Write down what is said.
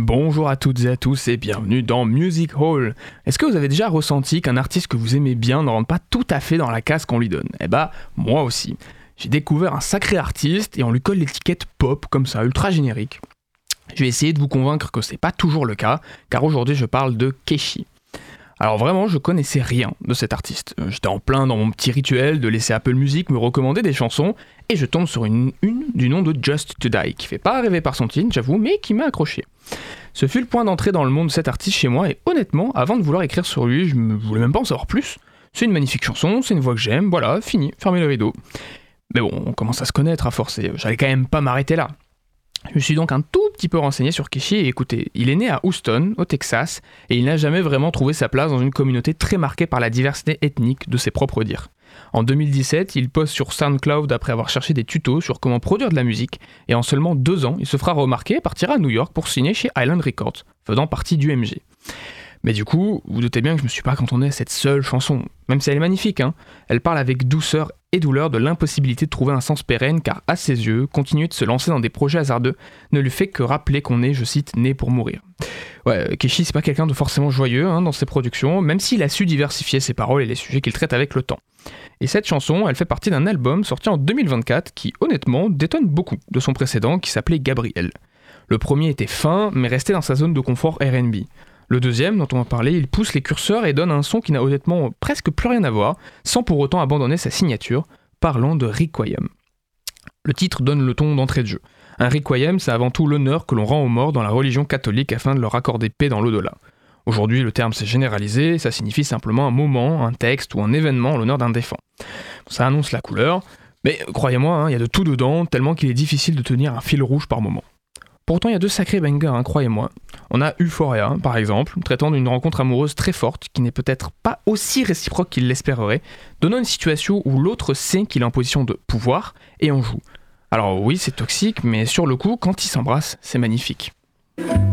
Bonjour à toutes et à tous et bienvenue dans Music Hall. Est-ce que vous avez déjà ressenti qu'un artiste que vous aimez bien ne rentre pas tout à fait dans la case qu'on lui donne ? Eh bah, moi aussi. J'ai découvert un sacré artiste et on lui colle l'étiquette pop comme ça, ultra générique. Je vais essayer de vous convaincre que c'est pas toujours le cas, car aujourd'hui je parle de Keshi. Alors vraiment, je connaissais rien de cet artiste. J'étais en plein dans mon petit rituel de laisser Apple Music me recommander des chansons, et je tombe sur une du nom de Just to Die, qui fait pas rêver par son titre, j'avoue, mais qui m'a accroché. Ce fut le point d'entrée dans le monde de cet artiste chez moi, et honnêtement, avant de vouloir écrire sur lui, je ne voulais même pas en savoir plus. C'est une magnifique chanson, c'est une voix que j'aime, voilà, fini, fermez le rideau. Mais bon, on commence à se connaître à force, et j'allais quand même pas m'arrêter là. Je me suis donc un tout petit peu renseigné sur Keshi et écoutez, il est né à Houston, au Texas, et il n'a jamais vraiment trouvé sa place dans une communauté très marquée par la diversité ethnique de ses propres dires. En 2017, il poste sur SoundCloud après avoir cherché des tutos sur comment produire de la musique, et en seulement 2 ans, il se fera remarquer et partira à New York pour signer chez Island Records, faisant partie du MG. Mais du coup, vous doutez bien que je me suis pas cantonné à cette seule chanson, même si elle est magnifique, hein. Elle parle avec douceur et douleur de l'impossibilité de trouver un sens pérenne, car à ses yeux, continuer de se lancer dans des projets hasardeux ne lui fait que rappeler qu'on est, je cite, né pour mourir. Ouais, Keshi c'est pas quelqu'un de forcément joyeux dans ses productions, même s'il a su diversifier ses paroles et les sujets qu'il traite avec le temps. Et cette chanson, elle fait partie d'un album sorti en 2024 qui, honnêtement, détonne beaucoup de son précédent qui s'appelait Gabriel. Le premier était fin, mais restait dans sa zone de confort R&B. Le deuxième, dont on va parler, il pousse les curseurs et donne un son qui n'a honnêtement presque plus rien à voir, sans pour autant abandonner sa signature, parlant de Requiem. Le titre donne le ton d'entrée de jeu. Un Requiem, c'est avant tout l'honneur que l'on rend aux morts dans la religion catholique afin de leur accorder paix dans l'au-delà. Aujourd'hui, le terme s'est généralisé, ça signifie simplement un moment, un texte ou un événement en l'honneur d'un défunt. Ça annonce la couleur, mais croyez-moi, il y a de tout dedans, tellement qu'il est difficile de tenir un fil rouge par moment. Pourtant, il y a 2 sacrés bangers, croyez-moi. On a Euphoria, par exemple, traitant d'une rencontre amoureuse très forte, qui n'est peut-être pas aussi réciproque qu'il l'espérerait, donnant une situation où l'autre sait qu'il est en position de pouvoir, et en joue. Alors oui, c'est toxique, mais sur le coup, quand ils s'embrassent, c'est magnifique.